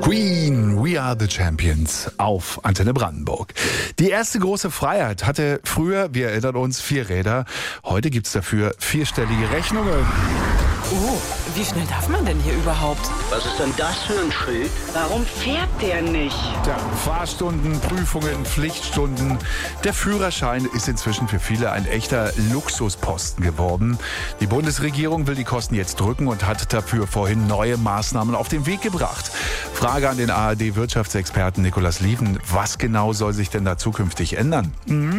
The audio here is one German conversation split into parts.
Queen, We Are the Champions auf Antenne Brandenburg. Die erste große Freiheit hatte früher, wir erinnern uns, 4 Räder. Heute gibt's dafür 4-stellige Rechnungen. Oh, wie schnell darf man denn hier überhaupt? Was ist denn das für ein Schild? Warum fährt der nicht? Ja, Fahrstunden, Prüfungen, Pflichtstunden. Der Führerschein ist inzwischen für viele ein echter Luxusposten geworden. Die Bundesregierung will die Kosten jetzt drücken und hat dafür vorhin neue Maßnahmen auf den Weg gebracht. Frage an den ARD-Wirtschaftsexperten Nikolaus Lieven. Was genau soll sich denn da zukünftig ändern?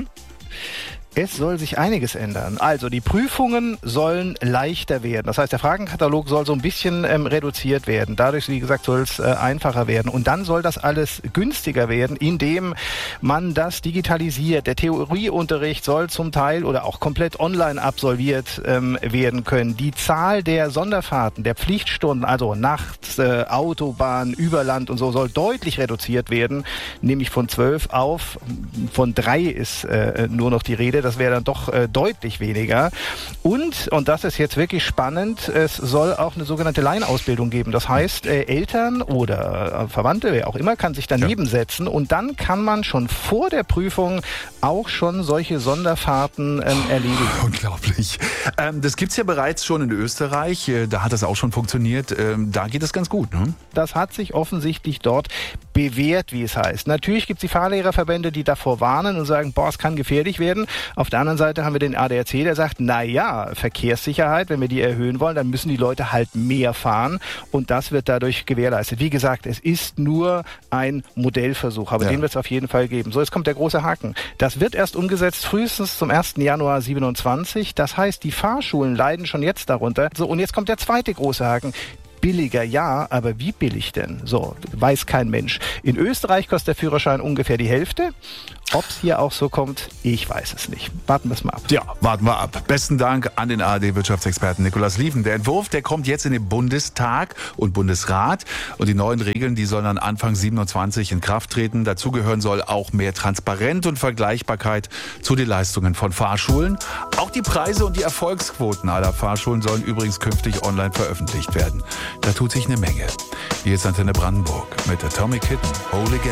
Es soll sich einiges ändern. Also die Prüfungen sollen leichter werden. Das heißt, der Fragenkatalog soll so ein bisschen reduziert werden. Dadurch, wie gesagt, soll es einfacher werden. Und dann soll das alles günstiger werden, indem man das digitalisiert. Der Theorieunterricht soll zum Teil oder auch komplett online absolviert werden können. Die Zahl der Sonderfahrten, der Pflichtstunden, also nachts, Autobahn, über Land und so, soll deutlich reduziert werden. Nämlich von 12 auf, von 3 ist nur noch die Rede. Das wäre dann doch deutlich weniger. Und das ist jetzt wirklich spannend, es soll auch eine sogenannte Laienausbildung geben. Das heißt, Eltern oder Verwandte, wer auch immer, kann sich daneben setzen und dann kann man schon vor der Prüfung auch schon solche Sonderfahrten erledigen. Unglaublich. Das gibt's ja bereits schon in Österreich. Da hat das auch schon funktioniert. Da geht es ganz gut, ne? Das hat sich offensichtlich dort bewährt, wie es heißt. Natürlich gibt es die Fahrlehrerverbände, die davor warnen und sagen, boah, es kann gefährlich werden. Auf der anderen Seite haben wir den ADAC, der sagt, naja, Verkehrssicherheit, wenn wir die erhöhen wollen, dann müssen die Leute halt mehr fahren und das wird dadurch gewährleistet. Wie gesagt, es ist nur ein Modellversuch, aber den wird es auf jeden Fall geben. So, jetzt kommt der große Haken. Das wird erst umgesetzt frühestens zum 1. Januar 27. Das heißt, die Fahrschulen leiden schon jetzt darunter. So, und jetzt kommt der zweite große Haken. Billiger, ja, aber wie billig denn? So, weiß kein Mensch. In Österreich kostet der Führerschein ungefähr die Hälfte. Ob es hier auch so kommt, ich weiß es nicht. Warten wir es mal ab. Ja, warten wir ab. Besten Dank an den ARD-Wirtschaftsexperten Nikolaus Lieven. Der Entwurf, der kommt jetzt in den Bundestag und Bundesrat. Und die neuen Regeln, die sollen dann Anfang 27 in Kraft treten. Dazu gehören soll auch mehr Transparenz und Vergleichbarkeit zu den Leistungen von Fahrschulen. Auch die Preise und die Erfolgsquoten aller Fahrschulen sollen übrigens künftig online veröffentlicht werden. Da tut sich eine Menge. Hier ist Antenne Brandenburg mit Atomic Kitten, Whole Again.